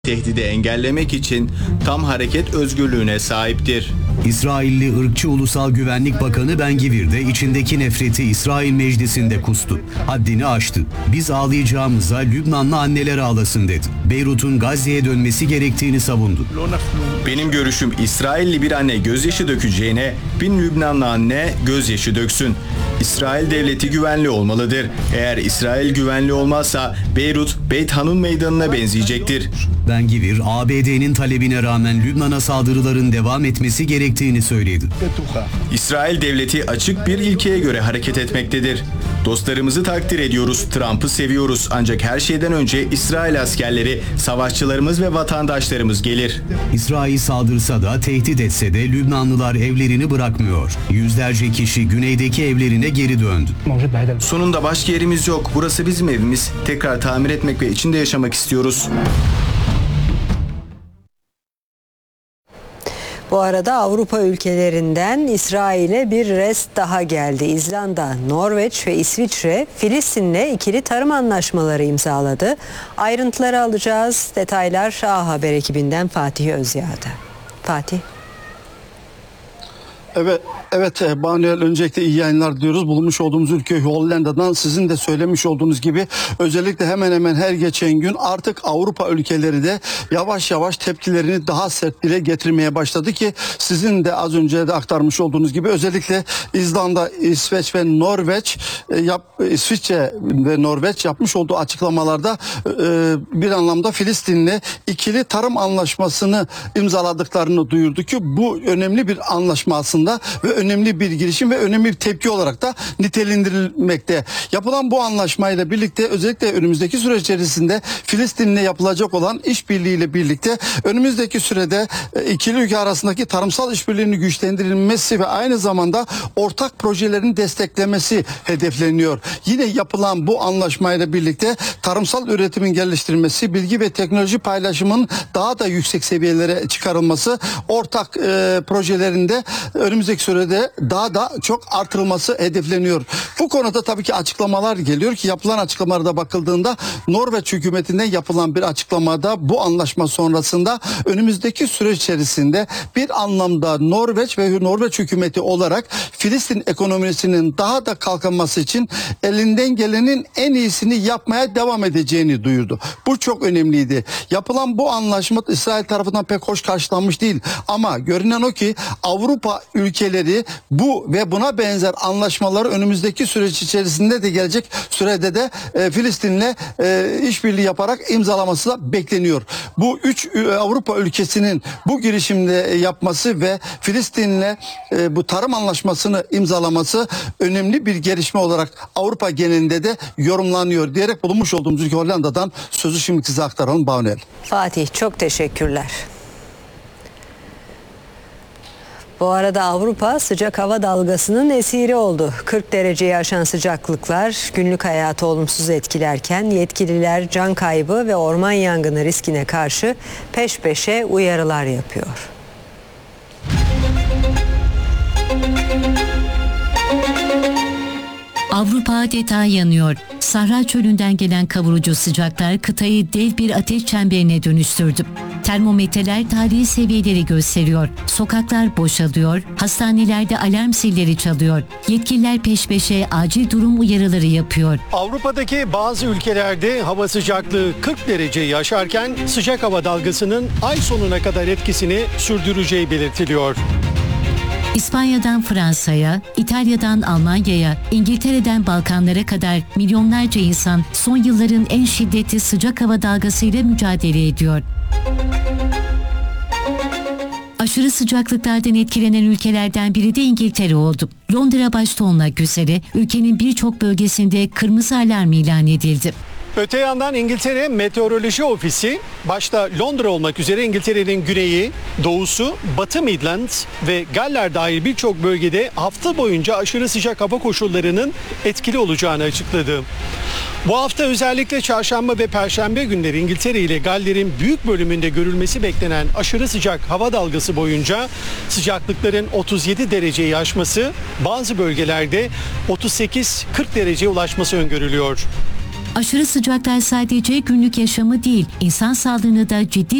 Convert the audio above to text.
tehdidi engellemek için tam hareket özgürlüğüne sahiptir. İsrailli ırkçı Ulusal Güvenlik Bakanı Ben-Gvir de içindeki nefreti İsrail Meclisi'nde kustu. Haddini aştı. Biz ağlayacağımıza Lübnanlı anneler ağlasın dedi. Beyrut'un Gazze'ye dönmesi gerektiğini savundu. Benim görüşüm İsrailli bir anne gözyaşı dökeceğine 1000 Lübnanlı anne gözyaşı döksün. İsrail devleti güvenli olmalıdır. Eğer İsrail güvenli olmazsa Beyrut, Beyt Hanun meydanına benzeyecektir. Ben-Gvir, ABD'nin talebine rağmen Lübnan'a saldırıların devam etmesi gerektiğini söyledi. İsrail devleti açık bir ilkeye göre hareket etmektedir. Dostlarımızı takdir ediyoruz, Trump'ı seviyoruz ancak her şeyden önce İsrail askerleri, savaşçılarımız ve vatandaşlarımız gelir. İsrail saldırsa da tehdit etse de Lübnanlılar evlerini bırakmıyor. Yüzlerce kişi güneydeki evlerine geri döndü. Sonunda başka yerimiz yok. Burası bizim evimiz. Tekrar tamir etmek ve içinde yaşamak istiyoruz. Bu arada Avrupa ülkelerinden İsrail'e bir rest daha geldi. İzlanda, Norveç ve İsviçre Filistin'le ikili tarım anlaşmaları imzaladı. Ayrıntıları alacağız. Detaylar A Haber ekibinden Fatih Özyağ'da. Fatih. Evet Banuel, öncelikle iyi yayınlar diyoruz. Bulunmuş olduğumuz ülke Hollanda'dan, sizin de söylemiş olduğunuz gibi özellikle hemen hemen her geçen gün artık Avrupa ülkeleri de yavaş yavaş tepkilerini daha sert dile getirmeye başladı ki sizin de az önce de aktarmış olduğunuz gibi özellikle İzlanda, İsveç ve Norveç İsviçre ve Norveç yapmış olduğu açıklamalarda bir anlamda Filistin'le ikili tarım anlaşmasını imzaladıklarını duyurdu ki bu önemli bir anlaşma aslında ve önemli bir girişim ve önemli bir tepki olarak da nitelendirilmekte. Yapılan bu anlaşmayla birlikte özellikle önümüzdeki süreç içerisinde Filistin'le yapılacak olan işbirliğiyle birlikte önümüzdeki sürede ikili ülke arasındaki tarımsal işbirliğinin güçlendirilmesi ve aynı zamanda ortak projelerin desteklemesi hedefleniyor. Yine yapılan bu anlaşmayla birlikte tarımsal üretimin geliştirilmesi, bilgi ve teknoloji paylaşımının daha da yüksek seviyelere çıkarılması, ortak projelerinde önümüzdeki sürede daha da çok artırılması hedefleniyor. Bu konuda tabii ki açıklamalar geliyor ki yapılan açıklamalarda bakıldığında Norveç hükümetinden yapılan bir açıklamada bu anlaşma sonrasında önümüzdeki süreç içerisinde bir anlamda Norveç ve Norveç hükümeti olarak Filistin ekonomisinin daha da kalkınması için elinden gelenin en iyisini yapmaya devam edeceğini duyurdu. Bu çok önemliydi. Yapılan bu anlaşma İsrail tarafından pek hoş karşılanmış değil ama görünen o ki Avrupa ülkeleri bu ve buna benzer anlaşmaları önümüzdeki süreç içerisinde de gelecek sürede de Filistin'le işbirliği yaparak imzalaması da bekleniyor. Bu üç Avrupa ülkesinin bu girişimde yapması ve Filistin'le bu tarım anlaşmasını imzalaması önemli bir gelişme olarak Avrupa genelinde de yorumlanıyor diyerek bulunmuş olduğumuz ülke Hollanda'dan sözü şimdi size aktaralım Banuel. Fatih, çok teşekkürler. Bu arada Avrupa sıcak hava dalgasının esiri oldu. 40 dereceyi aşan sıcaklıklar günlük hayatı olumsuz etkilerken yetkililer can kaybı ve orman yangını riskine karşı peş peşe uyarılar yapıyor. Avrupa adeta yanıyor. Sahra çölünden gelen kavurucu sıcaklar kıtayı dev bir ateş çemberine dönüştürdü. Termometreler tarihi seviyeleri gösteriyor. Sokaklar boşalıyor, hastanelerde alarm zilleri çalıyor. Yetkililer peş peşe acil durum uyarıları yapıyor. Avrupa'daki bazı ülkelerde hava sıcaklığı 40 dereceyi aşarken sıcak hava dalgasının ay sonuna kadar etkisini sürdüreceği belirtiliyor. İspanya'dan Fransa'ya, İtalya'dan Almanya'ya, İngiltere'den Balkanlara kadar milyonlarca insan son yılların en şiddetli sıcak hava dalgasıyla mücadele ediyor. Aşırı sıcaklıklardan etkilenen ülkelerden biri de İngiltere oldu. Londra başta olmak üzere ülkenin birçok bölgesinde kırmızı alarm ilan edildi. Öte yandan İngiltere Meteoroloji Ofisi başta Londra olmak üzere İngiltere'nin güneyi, doğusu, Batı Midlands ve Galler dahil birçok bölgede hafta boyunca aşırı sıcak hava koşullarının etkili olacağını açıkladı. Bu hafta özellikle çarşamba ve perşembe günleri İngiltere ile Galler'in büyük bölümünde görülmesi beklenen aşırı sıcak hava dalgası boyunca sıcaklıkların 37 dereceyi aşması, bazı bölgelerde 38-40 dereceye ulaşması öngörülüyor. Aşırı sıcaklar sadece günlük yaşamı değil, insan sağlığını da ciddi